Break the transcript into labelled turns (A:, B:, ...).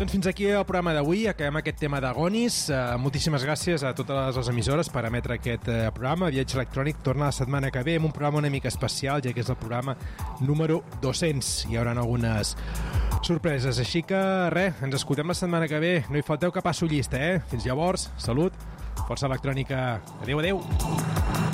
A: Doncs fins aquí el programa d'avui, acabem aquest tema d'Agonis. Moltíssimes gràcies a totes les emissores per emetre aquest programa. Viatge Electrònic torna la setmana que ve amb un programa una mica especial, ja que és el programa número 200. Hi haurà algunes sorpreses, així que res, ens escoltem la setmana que ve. No hi falteu que passo llista, Fins llavors, salut, força electrònica. Adéu, adéu.